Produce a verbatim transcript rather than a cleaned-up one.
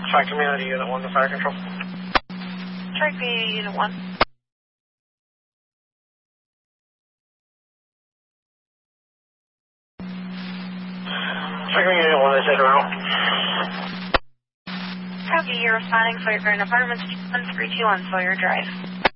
Tri Community Unit one to Fire Control. Tri Community Unit one. Tri Community Unit one is in route. Copy, you're responding Sawyer Garden Apartments, one three two one Sawyer Drive.